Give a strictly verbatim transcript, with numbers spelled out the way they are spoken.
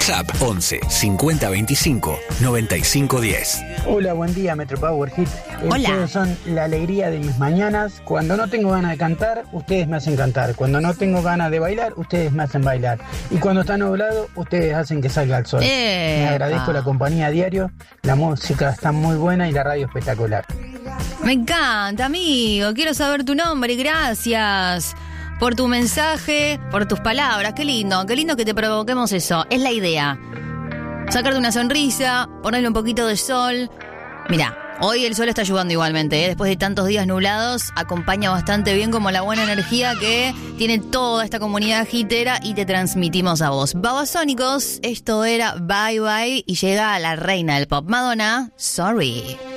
WhatsApp once cincuenta veinticinco noventa y cinco diez. Hola, buen día, Metro Power Hit. Hola. Ustedes son la alegría de mis mañanas. Cuando no tengo ganas de cantar, ustedes me hacen cantar. Cuando no tengo ganas de bailar, ustedes me hacen bailar. Y cuando está nublado, ustedes hacen que salga el sol. Epa. Me agradezco la compañía a diario. La música está muy buena y la radio espectacular. Me encanta, amigo. Quiero saber tu nombre. Gracias por tu mensaje, por tus palabras. Qué lindo, qué lindo que te provoquemos eso. Es la idea. Sacarte una sonrisa, ponerle un poquito de sol. Mira, hoy el sol está ayudando igualmente, ¿eh? Después de tantos días nublados, acompaña bastante bien como la buena energía que tiene toda esta comunidad hitera y te transmitimos a vos. Babasónicos, esto era Bye Bye y llega la reina del pop, Madonna, Sorry.